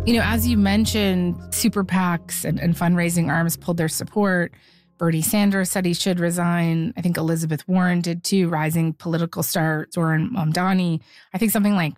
As you mentioned, super PACs and fundraising arms pulled their support. Bernie Sanders said he should resign. I think Elizabeth Warren did too. Rising political star Zoran Mamdani. I think something like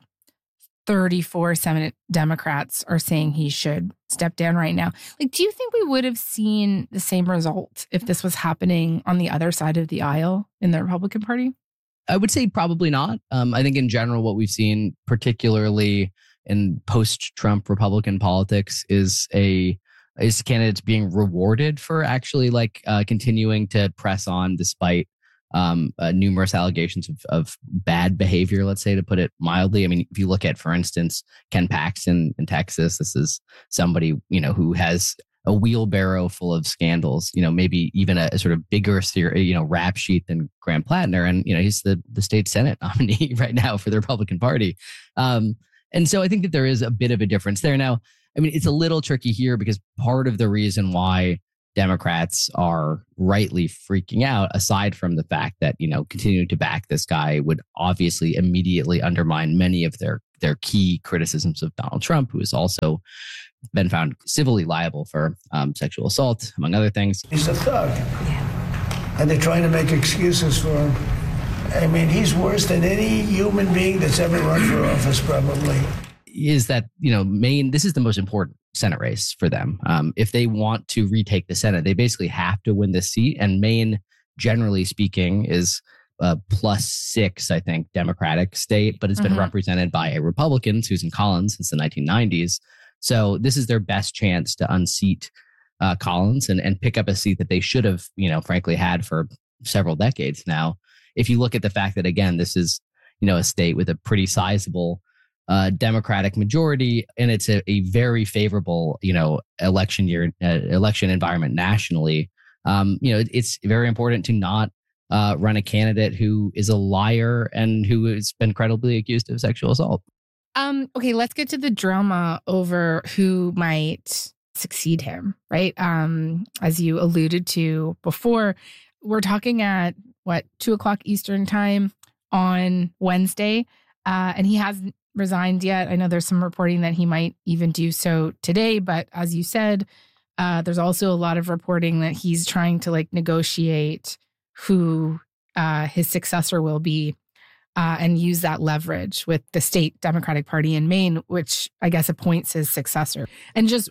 34 Senate Democrats are saying he should step down right now. Do you think we would have seen the same result if this was happening on the other side of the aisle in the Republican Party? I would say probably not. I think in general, what we've seen, particularly in post-Trump Republican politics, is candidates being rewarded for actually continuing to press on despite numerous allegations of bad behavior, let's say, to put it mildly. I mean, if you look at, for instance, Ken Paxton in Texas, this is somebody, who has a wheelbarrow full of scandals, maybe even a sort of bigger, rap sheet than Graham Plattner. And, he's the state Senate nominee right now for the Republican Party. And so I think that there is a bit of a difference there. Now, I mean, it's a little tricky here because part of the reason why Democrats are rightly freaking out, aside from the fact that, continuing to back this guy would obviously immediately undermine many of their key criticisms of Donald Trump, who has also been found civilly liable for sexual assault, among other things. He's a thug. Yeah. And they're trying to make excuses for him. I mean, he's worse than any human being that's ever run for office, probably. Is that, Maine, this is the most important Senate race for them. If they want to retake the Senate, they basically have to win this seat. And Maine, generally speaking, is a +6, I think, Democratic state, but it's been represented by a Republican, Susan Collins, since the 1990s. So this is their best chance to unseat Collins and pick up a seat that they should have, frankly, had for several decades now. If you look at the fact that, again, this is, a state with a pretty sizable Democratic majority, and it's a very favorable, election environment nationally. It's very important to not run a candidate who is a liar and who has been credibly accused of sexual assault. Okay, let's get to the drama over who might succeed him, right? As you alluded to before, we're talking at 2:00 Eastern time on Wednesday, and he hasn't resigned yet. I know there's some reporting that he might even do so today, but as you said, there's also a lot of reporting that he's trying to negotiate who his successor will be and use that leverage with the state Democratic Party in Maine, which I guess appoints his successor. And just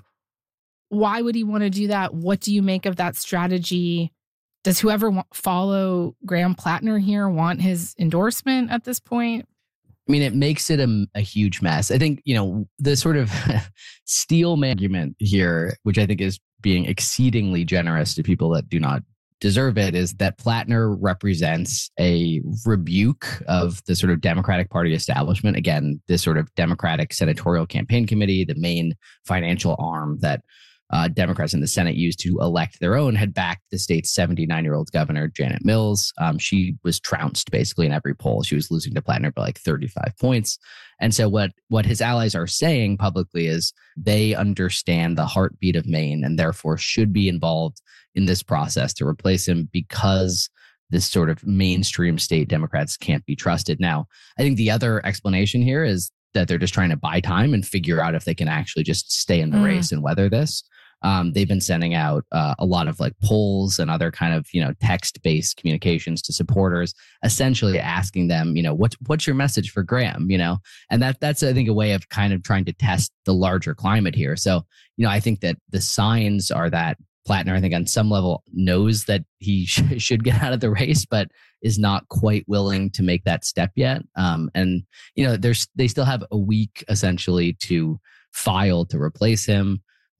why would he want to do that? What do you make of that strategy? Does whoever follow Graham Plattner here want his endorsement at this point? I mean, it makes it a huge mess. I think, the sort of steelman argument here, which I think is being exceedingly generous to people that do not deserve it, is that Plattner represents a rebuke of the sort of Democratic Party establishment. Again, this sort of Democratic Senatorial Campaign Committee, the main financial arm that Democrats in the Senate used to elect their own, had backed the state's 79-year-old governor, Janet Mills. She was trounced basically in every poll. She was losing to Plattner by 35 points. And so what his allies are saying publicly is they understand the heartbeat of Maine and therefore should be involved in this process to replace him because this sort of mainstream state Democrats can't be trusted. Now, I think the other explanation here is that they're just trying to buy time and figure out if they can actually just stay in the race and weather this. They've been sending out a lot of polls and other kind of, text-based communications to supporters, essentially asking them, what's your message for Graham, and that's, I think, a way of kind of trying to test the larger climate here. So, I think that the signs are that Plattner, I think on some level knows that he should get out of the race, but is not quite willing to make that step yet. And, they still have a week essentially to file to replace him.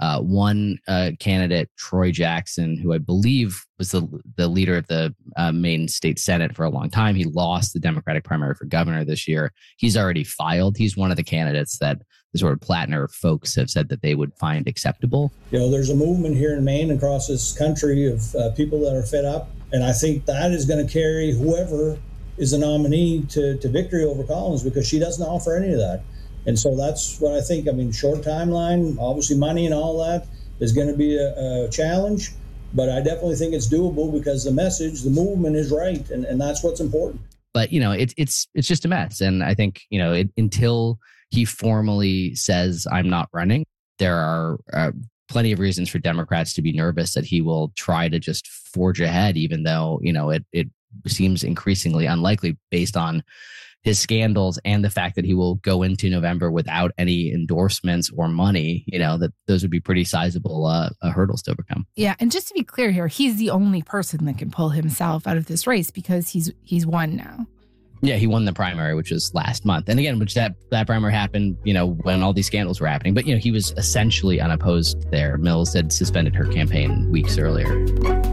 One candidate, Troy Jackson, who I believe was the leader of the Maine State Senate for a long time. He lost the Democratic primary for governor this year. He's already filed. He's one of the candidates that the sort of Plattner folks have said that they would find acceptable. There's a movement here in Maine across this country of people that are fed up. And I think that is going to carry whoever is a nominee to victory over Collins, because she doesn't offer any of that. And so that's what I think. I mean, short timeline, obviously money and all that is going to be a challenge, but I definitely think it's doable because the message, the movement is right. And that's what's important. But, it's just a mess. And I think, until he formally says, I'm not running, there are plenty of reasons for Democrats to be nervous that he will try to just forge ahead, even though, it seems increasingly unlikely based on his scandals and the fact that he will go into November without any endorsements or money, that those would be pretty sizable hurdles to overcome. Yeah. And just to be clear here, he's the only person that can pull himself out of this race because he's won now. Yeah, he won the primary, which was last month. And again, which that primary happened, when all these scandals were happening. But, he was essentially unopposed there. Mills had suspended her campaign weeks earlier.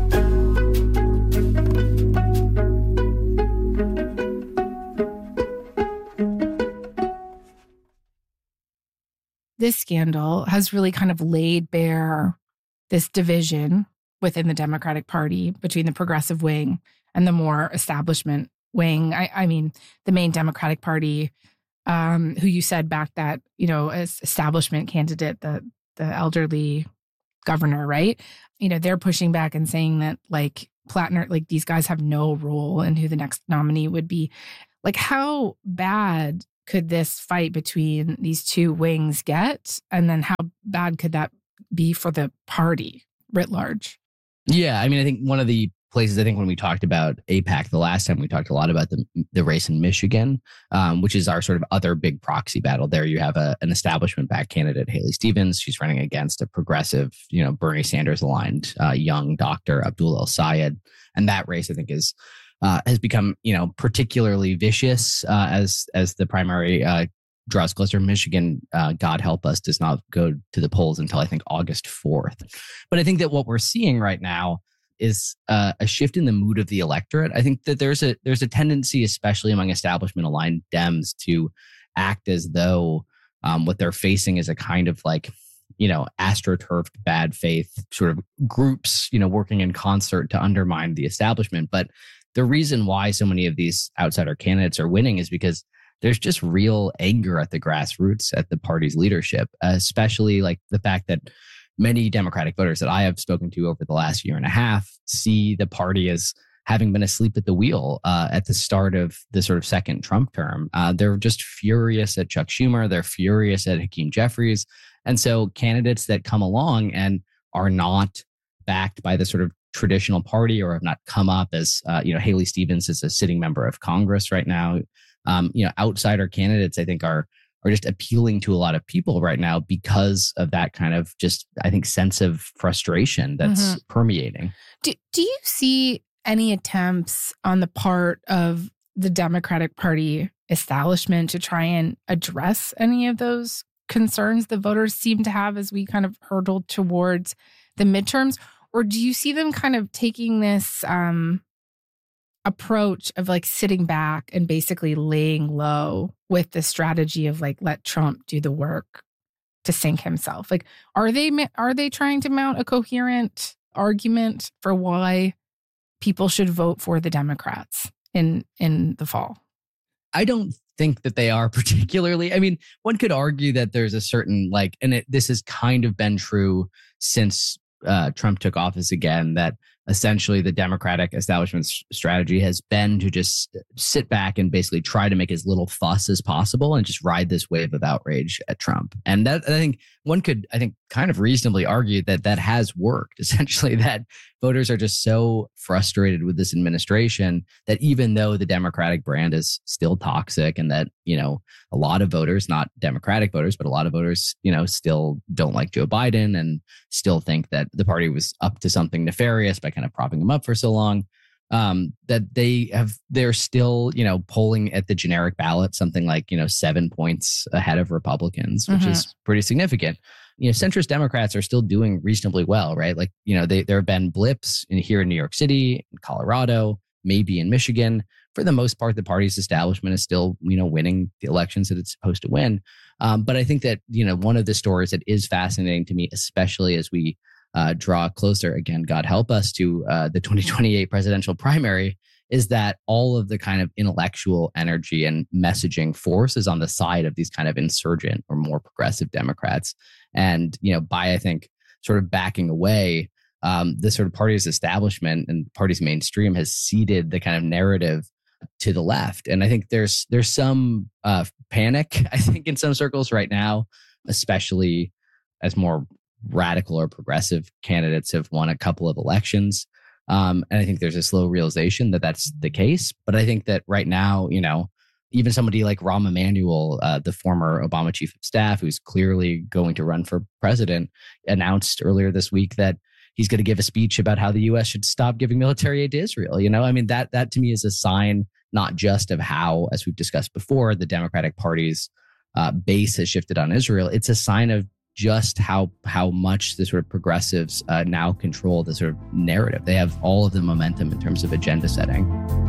This scandal has really kind of laid bare this division within the Democratic Party between the progressive wing and the more establishment wing. I mean, the main Democratic Party, who you said back that, as establishment candidate, the elderly governor, right? They're pushing back and saying that Plattner, these guys have no role in who the next nominee would be. How bad could this fight between these two wings get? And then how bad could that be for the party writ large? Yeah, I think one of the places, when we talked about AIPAC the last time, we talked a lot about the race in Michigan, which is our sort of other big proxy battle. There you have an establishment-backed candidate, Haley Stevens. She's running against a progressive, Bernie Sanders-aligned young doctor, Abdul El-Sayed. And that race, I think, has become, particularly vicious as the primary draws closer. Michigan, God help us, does not go to the polls until I think August 4th. But I think that what we're seeing right now is a shift in the mood of the electorate. I think that there's a tendency, especially among establishment-aligned Dems, to act as though what they're facing is a kind of astroturfed bad faith sort of groups, working in concert to undermine the establishment. But the reason why so many of these outsider candidates are winning is because there's just real anger at the grassroots at the party's leadership, especially the fact that many Democratic voters that I have spoken to over the last year and a half see the party as having been asleep at the wheel at the start of the sort of second Trump term. They're just furious at Chuck Schumer. They're furious at Hakeem Jeffries. And so candidates that come along and are not backed by the sort of traditional party or have not come up as, Haley Stevens is a sitting member of Congress right now. Outsider candidates, I think, are just appealing to a lot of people right now because of that kind of just, I think, sense of frustration that's permeating. Do you see any attempts on the part of the Democratic Party establishment to try and address any of those concerns the voters seem to have as we kind of hurtle towards the midterms? Or do you see them kind of taking this approach of sitting back and basically laying low with the strategy of let Trump do the work to sink himself? Are they trying to mount a coherent argument for why people should vote for the Democrats in the fall? I don't think that they are particularly. One could argue that there's a certain this has kind of been true since Trump took office again, that essentially the Democratic establishment's strategy has been to just sit back and basically try to make as little fuss as possible and just ride this wave of outrage at Trump. And that, I think one could, kind of reasonably argue that that has worked. Essentially, that voters are just so frustrated with this administration that even though the Democratic brand is still toxic and that, a lot of voters, not Democratic voters, but a lot of voters, still don't like Joe Biden and still think that the party was up to something nefarious by kind of propping him up for so long, that they're still, polling at the generic ballot, something like, 7 points ahead of Republicans, which is pretty significant. Centrist Democrats are still doing reasonably well, right? There have been blips here in New York City, in Colorado, maybe in Michigan. For the most part, the party's establishment is still, winning the elections that it's supposed to win. But I think that, one of the stories that is fascinating to me, especially as we draw closer, again, God help us, to the 2028 presidential primary, is that all of the kind of intellectual energy and messaging force is on the side of these kind of insurgent or more progressive Democrats. And, by, I think, sort of backing away, the sort of party's establishment and the party's mainstream has ceded the kind of narrative to the left. And I think there's some panic, I think, in some circles right now, especially as more radical or progressive candidates have won a couple of elections. And I think there's a slow realization that that's the case. But I think that right now, even somebody like Rahm Emanuel, the former Obama chief of staff, who's clearly going to run for president, announced earlier this week that he's going to give a speech about how the U.S. should stop giving military aid to Israel. I mean, that to me is a sign not just of how, as we've discussed before, the Democratic Party's base has shifted on Israel. It's a sign of just how much the sort of progressives now control the sort of narrative. They have all of the momentum in terms of agenda setting.